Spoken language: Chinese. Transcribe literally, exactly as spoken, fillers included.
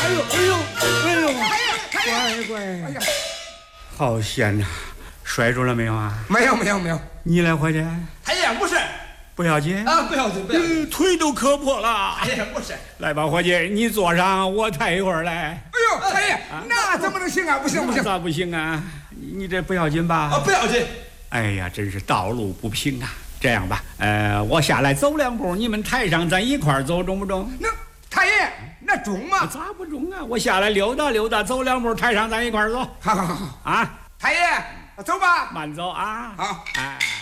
哎呦哎呦哎呦！ 太爷，太爷， 乖乖！ 哎呀， 好险呐！摔着了没有啊？ 没有没有没有。 你来伙计， 太爷不是不要紧啊，不要紧不要紧。 嗯腿都磕破了。 太爷不是。 来吧，伙计，你坐上，我抬一会儿来。 哎呦，太爷，那怎么能行啊？不行不行， 咋不行啊？你你这不要紧吧？ 啊，不要紧。 哎呀，真是道路不平啊！这样吧，呃，我下来走两步，你们抬上，咱一块儿走，中不中？ 那太爷那中吗？ 咋不中啊？我下来溜达溜达，走两步，抬上，咱一块儿走。 好好好啊！ 太爷，走吧。 慢走啊！ 好。 哎。